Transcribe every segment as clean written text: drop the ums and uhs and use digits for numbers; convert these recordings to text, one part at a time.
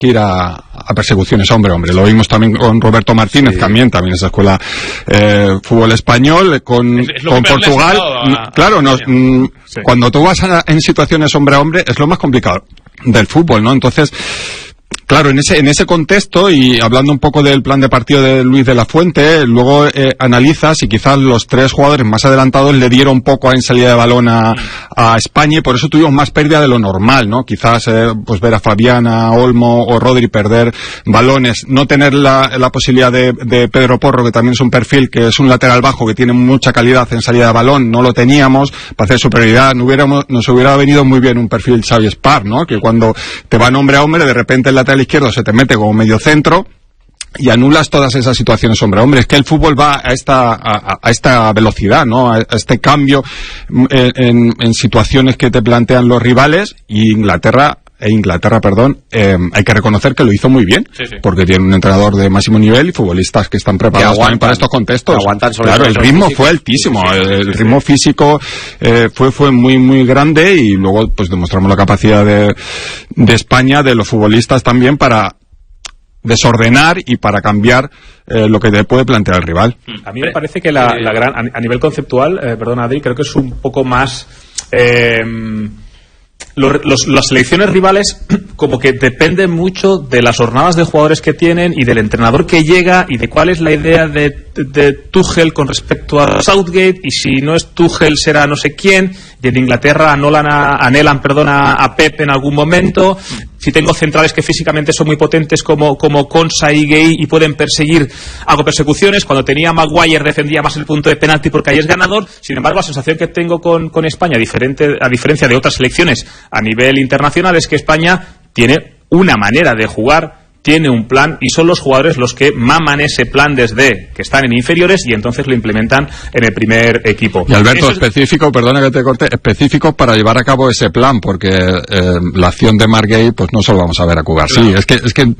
ir a persecuciones hombre a hombre. Lo vimos también con Roberto Martínez, también esa escuela fútbol español con Portugal. Claro, cuando tú vas en situaciones hombre a hombre es lo más complicado del fútbol, ¿no? Entonces, claro, en ese contexto, y hablando un poco del plan de partido de Luis de la Fuente, luego analizas y quizás los 3 jugadores más adelantados le dieron poco en salida de balón a España, y por eso tuvimos más pérdida de lo normal, ¿no? Quizás pues ver a Fabiana, Olmo o Rodri perder balones, no tener la posibilidad de Pedro Porro, que también es un perfil que es un lateral bajo que tiene mucha calidad en salida de balón, no lo teníamos para hacer superioridad. Nos hubiera venido muy bien un perfil Xavi Spar, ¿no? Que cuando te van hombre a hombre, de repente el lateral izquierdo se te mete como medio centro y anulas todas esas situaciones hombre a hombre. Es que el fútbol va a esta velocidad, ¿no? A este cambio en situaciones que te plantean los rivales, y Inglaterra, hay que reconocer que lo hizo muy bien, porque tiene un entrenador de máximo nivel y futbolistas que están preparados también para estos contextos. Claro, el ritmo fue altísimo, el ritmo físico fue muy muy grande, y luego pues demostramos la capacidad de España, de los futbolistas también, para desordenar y para cambiar lo que te puede plantear el rival. A mí me parece que la gran, a nivel conceptual, perdona Adri, creo que es un poco más las selecciones rivales como que dependen mucho de las jornadas de jugadores que tienen y del entrenador que llega y de cuál es la idea de Tuchel con respecto a Southgate, y si no es Tuchel será no sé quién, y en Inglaterra anhelan a Pep en algún momento. Si tengo centrales que físicamente son muy potentes como Konsa y Gay y pueden perseguir, hago persecuciones. Cuando tenía Maguire defendía más el punto de penalti porque ahí es ganador. Sin embargo, la sensación que tengo con España, a diferencia de otras selecciones a nivel internacional, es que España tiene una manera de jugar, tiene un plan, y son los jugadores los que maman ese plan desde que están en inferiores y entonces lo implementan en el primer equipo. Y Alberto, específico, perdona que te corte, específico para llevar a cabo ese plan, porque la acción de Marc Guéhi pues no solo vamos a ver a Cubar. Claro. Sí, es que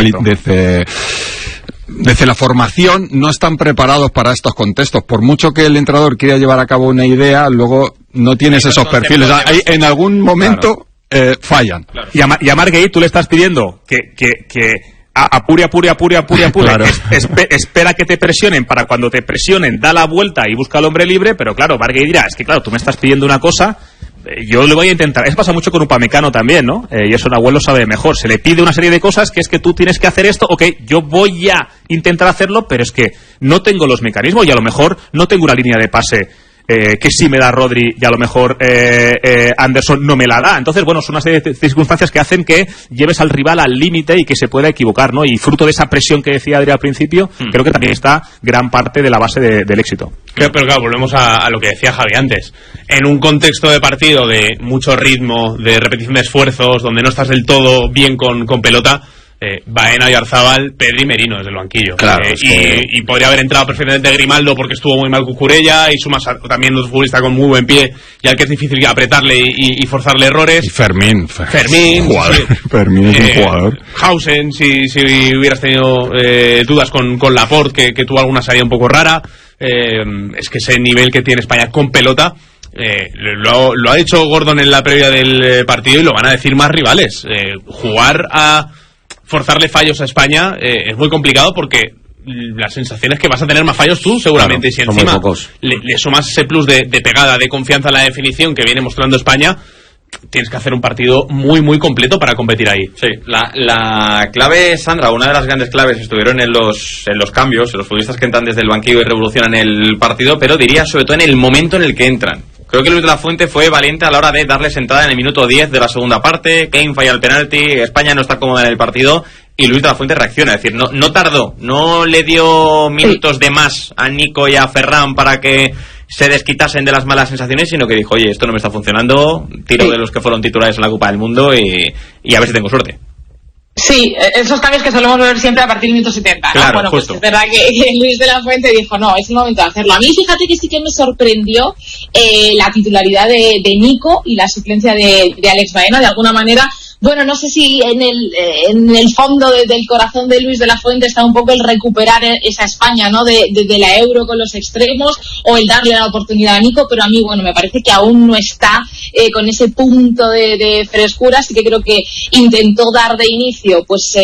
desde la formación no están preparados para estos contextos. Por mucho que el entrenador quiera llevar a cabo una idea, luego no tienes esos perfiles. En algún momento... Claro. Fallan. Claro. Y a Marc Guéhi tú le estás pidiendo que apure. Claro. Espera que te presionen, para cuando te presionen da la vuelta y busca al hombre libre, pero claro, Marc Guéhi dirá, es que claro, tú me estás pidiendo una cosa, yo le voy a intentar. Eso pasa mucho con Upamecano también, ¿no? Y eso Nahuel lo sabe mejor. Se le pide una serie de cosas que es que tú tienes que hacer esto, ok, yo voy a intentar hacerlo, pero es que no tengo los mecanismos y a lo mejor no tengo una línea de pase que sí me da Rodri y a lo mejor Anderson no me la da. Entonces, bueno, son una serie de circunstancias que hacen que lleves al rival al límite y que se pueda equivocar, ¿no? Y fruto de esa presión que decía Adri al principio, creo que también está gran parte de la base del éxito. Pero claro, volvemos a lo que decía Javi antes. En un contexto de partido de mucho ritmo, de repetición de esfuerzos, donde no estás del todo bien con pelota, Baena, Oyarzábal, Pedri y Merino desde el banquillo. Claro, y podría haber entrado perfectamente Grimaldo porque estuvo muy mal Cucurella, y sumas también los futbolistas con muy buen pie y al que es difícil apretarle y forzarle errores. Y Fermín, jugador. Fermín es un jugador. Hausen, si hubieras tenido dudas con Laporte, que tuvo alguna salida un poco rara. Es que ese nivel que tiene España con pelota, lo ha dicho Gordon en la previa del partido, y lo van a decir más rivales. Jugar a forzarle fallos a España es muy complicado, porque la sensación es que vas a tener más fallos tú seguramente, claro, si encima le sumas ese plus de pegada, de confianza en la definición que viene mostrando España, tienes que hacer un partido muy muy completo para competir ahí. Sí, la clave, Sandra, una de las grandes claves estuvieron en los cambios, en los futbolistas que entran desde el banquillo y revolucionan el partido, pero diría sobre todo en el momento en el que entran. Creo que Luis de la Fuente fue valiente a la hora de darles entrada en el minuto 10 de la segunda parte. Kane falla el penalti, España no está cómoda en el partido y Luis de la Fuente reacciona. Es decir, no tardó, no le dio minutos de más a Nico y a Ferran para que se desquitasen de las malas sensaciones, sino que dijo, oye, esto no me está funcionando, tiro de los que fueron titulares en la Copa del Mundo y a ver si tengo suerte. Sí, esos cambios que solemos ver siempre a partir del minuto 70, ¿no? Claro, bueno, justo. Pues es verdad que Luis de la Fuente dijo, no, es el momento de hacerlo. A mí, fíjate que sí que me sorprendió la titularidad de Nico y la suplencia de Alex Baena. De alguna manera Bueno, no sé si en el fondo del corazón de Luis de la Fuente está un poco el recuperar esa España, ¿no? De la Euro con los extremos, o el darle la oportunidad a Nico, pero a mí, bueno, me parece que aún no está con ese punto de frescura, así que creo que intentó dar de inicio, pues